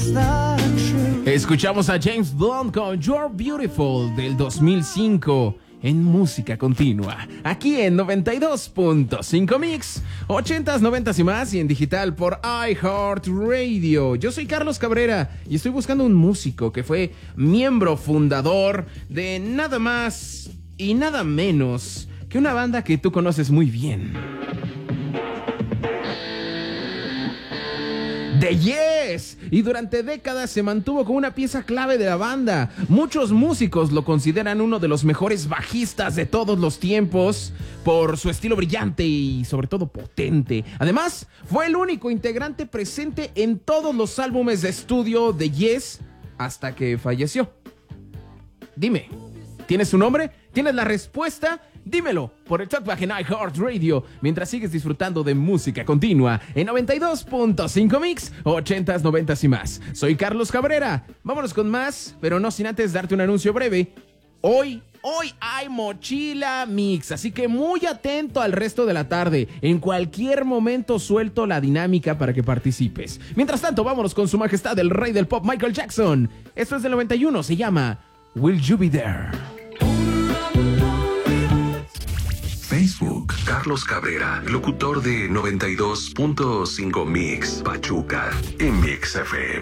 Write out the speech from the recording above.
Escuchamos a James Blunt con You're Beautiful del 2005 en Música Continua, aquí en 92.5 Mix, 80s, 90s y más, y en digital por iHeartRadio. Yo soy Carlos Cabrera y estoy buscando un músico que fue miembro fundador de nada más y nada menos que una banda que tú conoces muy bien. The Yes, y durante décadas se mantuvo como una pieza clave de la banda. Muchos músicos lo consideran uno de los mejores bajistas de todos los tiempos por su estilo brillante y sobre todo potente. Además, fue el único integrante presente en todos los álbumes de estudio de Yes hasta que falleció. Dime, ¿tienes su nombre? ¿Tienes la respuesta? Dímelo por el Talkback en iHeartRadio mientras sigues disfrutando de Música Continua en 92.5 Mix, 80s, 90s y más. Soy Carlos Cabrera. Vámonos con más, pero no sin antes darte un anuncio breve. Hoy hay Mochila Mix, así que muy atento al resto de la tarde. En cualquier momento suelto la dinámica para que participes. Mientras tanto, vámonos con su majestad el rey del pop, Michael Jackson. Esto es del 91, se llama Will You Be There. Facebook, Carlos Cabrera, locutor de 92.5 Mix, Pachuca, en Mix FM.